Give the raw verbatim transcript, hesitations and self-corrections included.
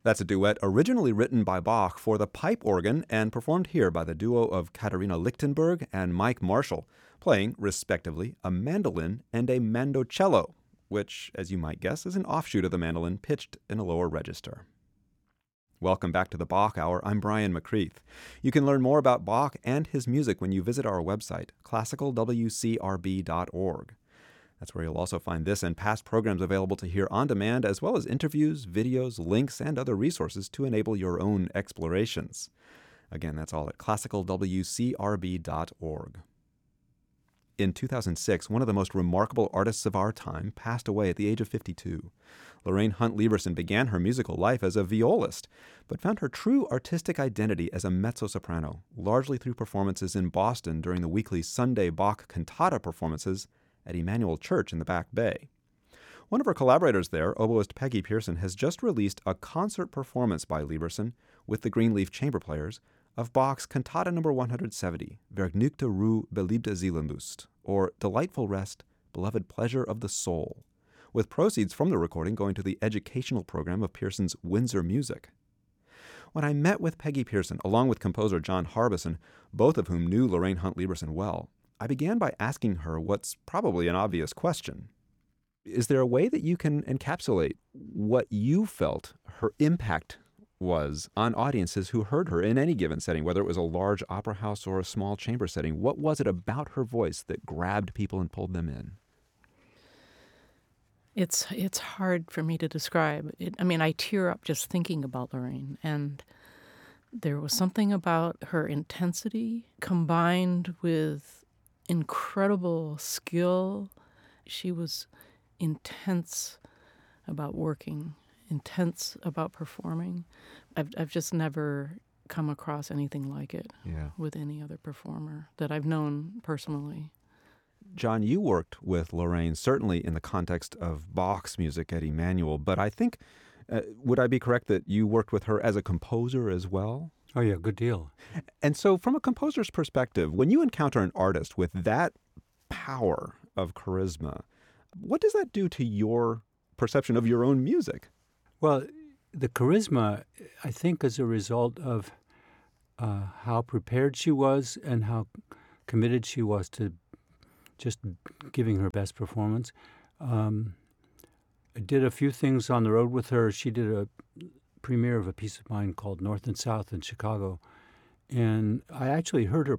That's a duet originally written by Bach for the pipe organ and performed here by the duo of Katharina Lichtenberg and Mike Marshall, playing, respectively, a mandolin and a mandocello, which, as you might guess, is an offshoot of the mandolin pitched in a lower register. Welcome back to the Bach Hour. I'm Brian McCreath. You can learn more about Bach and his music when you visit our website, classical w c r b dot org. That's where you'll also find this and past programs available to hear on demand, as well as interviews, videos, links, and other resources to enable your own explorations. Again, that's all at classical w c r b dot org. In two thousand six, one of the most remarkable artists of our time passed away at the age of fifty-two. Lorraine Hunt Lieberson began her musical life as a violist, but found her true artistic identity as a mezzo-soprano, largely through performances in Boston during the weekly Sunday Bach cantata performances at Emmanuel Church in the Back Bay. One of her collaborators there, oboist Peggy Pearson, has just released a concert performance by Lieberson with the Greenleaf Chamber Players of Bach's Cantata number one hundred seventy, Vergnügte Ruhe, beliebte Seelenlust, or Delightful Rest, Beloved Pleasure of the Soul, with proceeds from the recording going to the educational program of Pearson's Windsor Music. When I met with Peggy Pearson, along with composer John Harbison, both of whom knew Lorraine Hunt Lieberson well, I began by asking her what's probably an obvious question. Is there a way that you can encapsulate what you felt her impact was on audiences who heard her in any given setting, whether it was a large opera house or a small chamber setting? What was it about her voice that grabbed people and pulled them in? It's it's hard for me to describe. It, I mean, I tear up just thinking about Lorraine, and there was something about her intensity combined with incredible skill. She was intense about working, intense about performing. I've I've just never come across anything like it yeah. with any other performer that I've known personally. John, you worked with Lorraine certainly in the context of Bach's music at Emmanuel, but I think, uh, would I be correct that you worked with her as a composer as well? Oh, yeah, good deal. And so from a composer's perspective, when you encounter an artist with that power of charisma, what does that do to your perception of your own music? Well, the charisma, I think, is a result of uh, how prepared she was and how committed she was to just giving her best performance. Um, I did a few things on the road with her. She did a premiere of a piece of mine called North and South in Chicago. And I actually heard her